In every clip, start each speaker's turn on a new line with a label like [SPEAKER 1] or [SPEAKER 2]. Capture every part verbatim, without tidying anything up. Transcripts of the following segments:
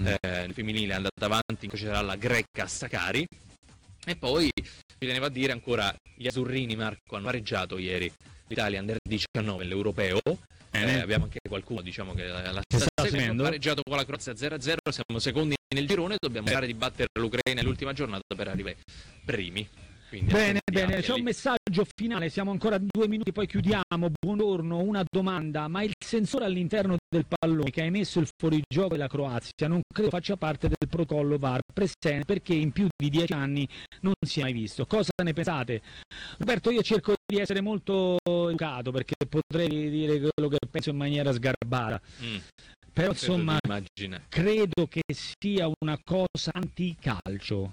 [SPEAKER 1] eh, nel femminile è andata avanti, c'era la greca Sakkari, e poi ci teneva a dire ancora gli azzurrini, Marco, hanno pareggiato ieri l'Italia under diciannove nell'europeo. Eh, abbiamo anche qualcuno, diciamo, che la sta seguendo, pareggiato con la Croazia zero a zero, siamo secondi nel girone, dobbiamo cercare di battere l'Ucraina nell'ultima giornata per arrivare primi. Quindi
[SPEAKER 2] bene, bene, c'è un messaggio finale, siamo ancora a due minuti, poi chiudiamo. Buongiorno, una domanda, ma il sensore all'interno del pallone che ha emesso il fuorigioco della Croazia non credo faccia parte del protocollo V A R presente, perché in più di dieci anni non si è mai visto. Cosa ne pensate? Roberto, io cerco di essere molto educato perché potrei dire quello che penso in maniera sgarbata, mm. però insomma credo che sia una cosa anticalcio.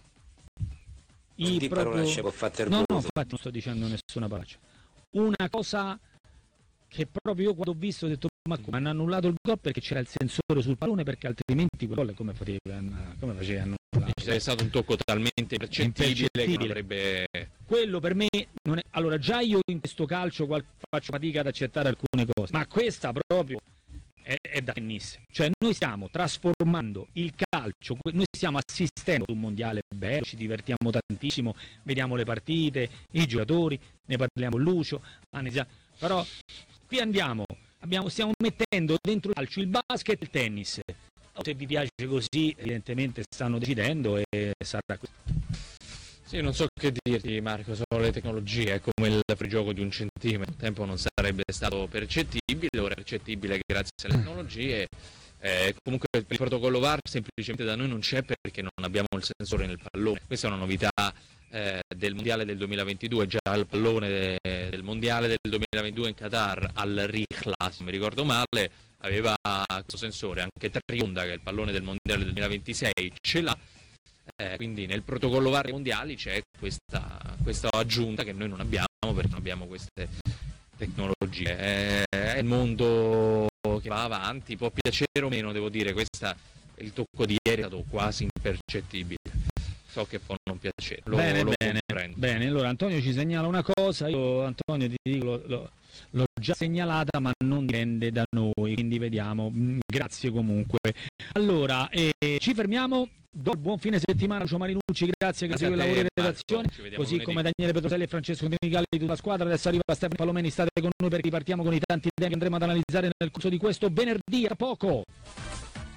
[SPEAKER 3] Non di
[SPEAKER 2] proprio...
[SPEAKER 3] parolacce può fare
[SPEAKER 2] no, no, infatti non sto dicendo nessuna parolaccia. Una cosa che proprio io quando ho visto ho detto ma come hanno annullato il gol perché c'era il sensore sul pallone, perché altrimenti quel gol come faceva come faceva annullato?
[SPEAKER 1] Ci sarebbe stato un tocco talmente impercettibile che non avrebbe...
[SPEAKER 2] Quello per me non è... Allora già io in questo calcio qual... faccio fatica ad accettare alcune cose, ma questa proprio è, è da tennis. Cioè noi stiamo trasformando il calcio, noi stiamo assistendo ad un mondiale bello, ci divertiamo tantissimo, vediamo le partite, i giocatori, ne parliamo con Lucio, però qui andiamo, abbiamo, stiamo mettendo dentro il calcio il basket e il tennis. Se vi piace così, evidentemente stanno decidendo e sarà così.
[SPEAKER 1] Sì, non so che dirti, Marco, sono le tecnologie, è come il frigioco di un centimetro, un tempo non sarebbe stato percettibile, ora è percettibile grazie alle tecnologie. Eh, comunque il protocollo V A R semplicemente da noi non c'è perché non abbiamo il sensore nel pallone. Questa è una novità eh, del mondiale del duemilaventidue, già il pallone de, del mondiale del duemilaventidue in Qatar al Rihla, se mi ricordo male, aveva questo sensore, anche Trionda, che è il pallone del mondiale del duemilaventisei, ce l'ha. Eh, quindi nel protocollo V A R mondiali c'è questa, questa aggiunta che noi non abbiamo perché non abbiamo queste tecnologie. Eh, è il mondo che va avanti, può piacere o meno, devo dire, questa, il tocco di ieri è stato quasi impercettibile. So che può non piacere, lo,
[SPEAKER 2] bene,
[SPEAKER 1] lo
[SPEAKER 2] bene, bene, allora Antonio ci segnala una cosa, io Antonio ti dico, lo, lo, l'ho già segnalata ma non dipende da noi, quindi vediamo, grazie comunque. Allora, eh, ci fermiamo, do il buon fine settimana a Lucio Marinucci, grazie, grazie per il lavoro di redazione, così lunedì. Come Daniele Petroselli e Francesco Domenicali di tutta la squadra. Adesso arriva Stefano Palomeni, state con noi perché partiamo con i tanti temi che andremo ad analizzare nel corso di questo venerdì, a poco.